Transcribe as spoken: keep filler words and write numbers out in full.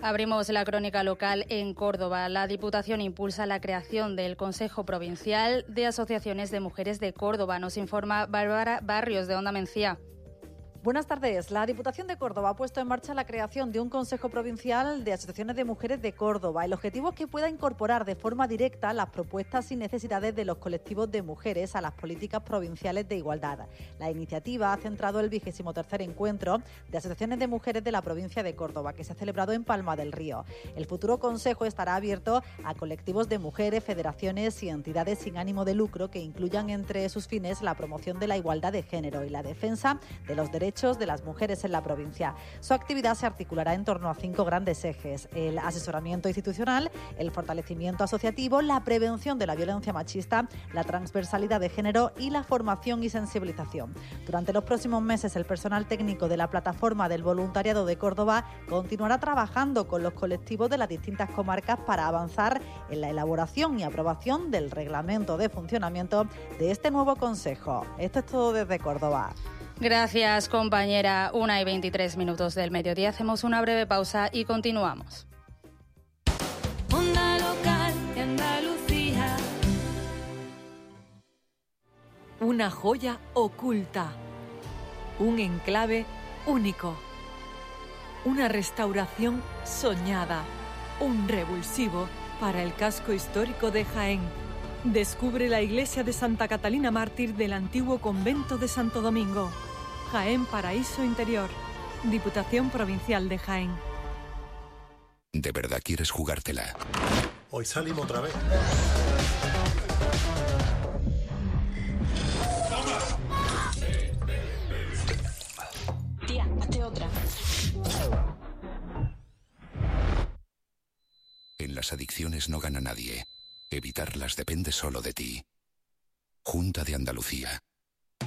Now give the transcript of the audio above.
Abrimos la crónica local en Córdoba. La Diputación impulsa la creación del Consejo Provincial de Asociaciones de Mujeres de Córdoba. Nos informa Bárbara Barrios, de Onda Mencía. Buenas tardes. La Diputación de Córdoba ha puesto en marcha la creación de un Consejo Provincial de Asociaciones de Mujeres de Córdoba. El objetivo es que pueda incorporar de forma directa las propuestas y necesidades de los colectivos de mujeres a las políticas provinciales de igualdad. La iniciativa ha centrado el vigésimo tercer encuentro de Asociaciones de Mujeres de la provincia de Córdoba, que se ha celebrado en Palma del Río. El futuro Consejo estará abierto a colectivos de mujeres, federaciones y entidades sin ánimo de lucro que incluyan entre sus fines la promoción de la igualdad de género y la defensa de los derechos de las mujeres en la provincia. Su actividad se articulará en torno a cinco grandes ejes: el asesoramiento institucional, el fortalecimiento asociativo, la prevención de la violencia machista, la transversalidad de género y la formación y sensibilización. Durante los próximos meses, el personal técnico de la Plataforma del Voluntariado de Córdoba continuará trabajando con los colectivos de las distintas comarcas para avanzar en la elaboración y aprobación del reglamento de funcionamiento de este nuevo consejo. Esto es todo desde Córdoba. Gracias, compañera. Una y veintitrés minutos del mediodía. Hacemos una breve pausa y continuamos. Onda local de Andalucía. Una joya oculta. Un enclave único. Una restauración soñada. Un revulsivo para el casco histórico de Jaén. Descubre la iglesia de Santa Catalina Mártir del antiguo convento de Santo Domingo. Jaén Paraíso Interior. Diputación Provincial de Jaén. ¿De verdad quieres jugártela? Hoy salimos otra vez. Tía, hazte otra. En las adicciones no gana nadie. Evitarlas depende solo de ti. Junta de Andalucía.